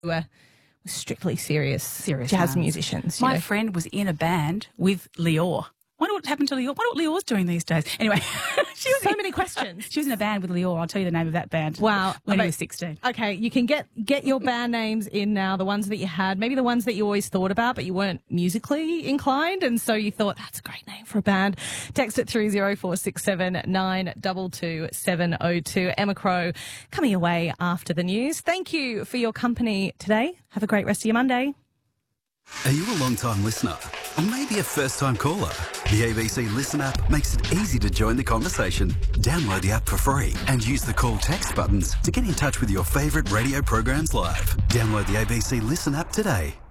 were strictly serious jazz musicians. My friend was in a band with Lior. I wonder what happened to Lior. I wonder what Lior's doing these days. Anyway, so many questions. She was in a band with Lior. I'll tell you the name of that band. Wow. When he was 16. Okay, you can get your band names in now, the ones that you had, maybe the ones that you always thought about, but you weren't musically inclined, and so you thought, that's a great name for a band. Text it through 0467 922 702. Emma Crow coming away after the news. Thank you for your company today. Have a great rest of your Monday. Are you a long-time listener or maybe a first-time caller? The ABC Listen app makes it easy to join the conversation. Download the app for free and use the call text buttons to get in touch with your favourite radio programs live. Download the ABC Listen app today.